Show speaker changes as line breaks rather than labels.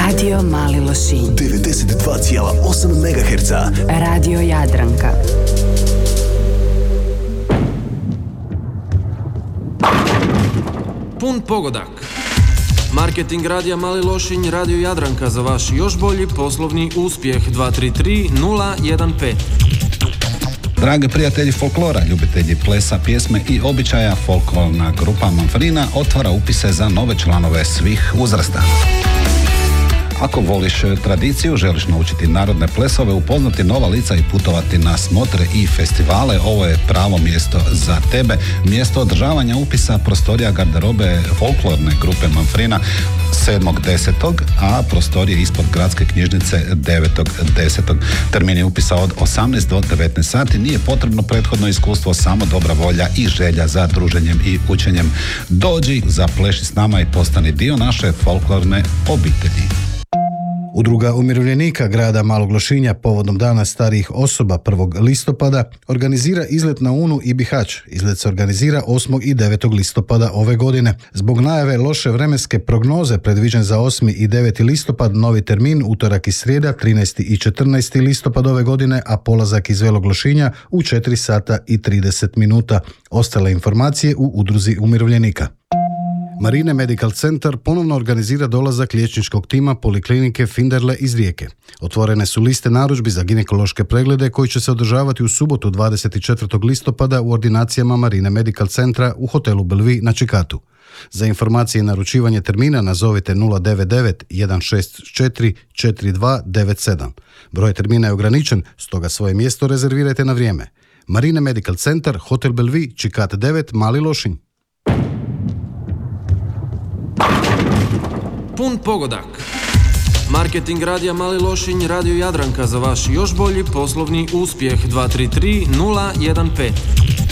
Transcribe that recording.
Radio Mali Lošinj
92,8 MHz.
Radio Jadranka.
Pun pogodak. Marketing radija Mali Lošinj, Radio Jadranka za vaš još bolji poslovni uspjeh. 233 015.
Dragi prijatelji folklora, ljubitelji plesa, pjesme i običaja, folklorna grupa Manfrina otvara upise za nove članove svih uzrasta. Ako voliš tradiciju, želiš naučiti narodne plesove, upoznati nova lica i putovati na smotre i festivale, ovo je pravo mjesto za tebe. Mjesto održavanja upisa prostorija garderobe folklorne grupe Manfrina 7.10. a prostorije ispod gradske knjižnice 9.10. Termini upisa od 18 do 19 sati. Nije potrebno prethodno iskustvo, samo dobra volja i želja za druženjem i učenjem. Dođi, zapleši s nama i postani dio naše folklorne obitelji.
Udruga umirovljenika grada Malog Lošinja povodom Dana starijih osoba 1. listopada organizira izlet na Unu i Bihać. Izlet se organizira 8. i 9. listopada ove godine. Zbog najave loše vremenske prognoze predviđen za 8. i 9. listopad novi termin, utorak i srijeda 13. i 14. listopad ove godine, a polazak iz Velog Lošinja u 4 sata i 30 minuta. Ostale informacije u Udruzi umirovljenika. Marine Medical Centar ponovno organizira dolazak liječničkog tima Poliklinike Finderle iz Rijeke. Otvorene su liste narudžbi za ginekološke preglede koji će se održavati u subotu 24. listopada u ordinacijama Marine Medical Centra u hotelu Belvi na Čikatu. Za informacije i naručivanje termina nazovite 099 164 4297. Broj termina je ograničen, stoga svoje mjesto rezervirajte na vrijeme. Marine Medical Centar, hotel Belvi, Čikat 9, Mali Lošinj.
Pun pogodak. Marketing radija Mali Lošinj, Radio Jadranka za vaš još bolji poslovni uspjeh. 233 015.